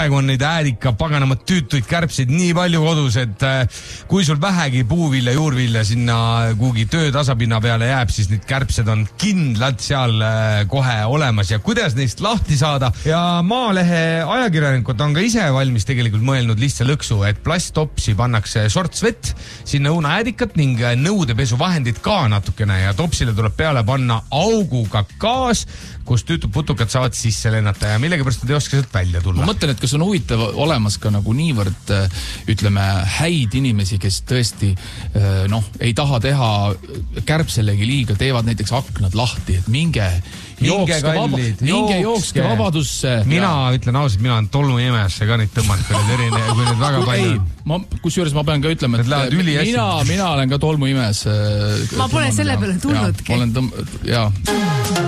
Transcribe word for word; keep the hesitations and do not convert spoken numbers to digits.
praegu on neid äärika paganama tüütuid kärbseid nii palju kodus, et kui sul vähegi puuvilja, juurvilja sinna kuhugi töö tasapinna peale jääb, siis need kärbsed on kindlalt seal kohe olemas ja kuidas neist lahti saada. Ja Maalehe ajakirjanikud on ka ise valmis tegelikult mõelnud lihtsa lõksu, et plasttopsi pannakse sorts vett, sinna õunaäädikat ning nõudepesuvahendid ka natukene ja topsile tuleb peale panna auguga gaas, kus tüütud putukad saavad sisse lennata ja millegipärast nad ei oska sealt välja tulla. Ma mõtlen, et kas on huvitav olemas ka nagu niivõrd, ütleme, häid inimesi, kes tõesti noh, ei taha teha kärbselegi liiga, teevad näiteks aknad lahti, et minge jookske, vaba, minge jookske vabadusse. Mina ja. ütlen ausalt, mina olen tolmuimejasse ka neid tõmmanud, kui need erine, kui need väga palju. Ei, ma, kusjuures ma pean ka ütlema, et mina, mina olen ka tolmuimejas. Ma pole selle peale tulnudki. Ja, olen tõmm... ja.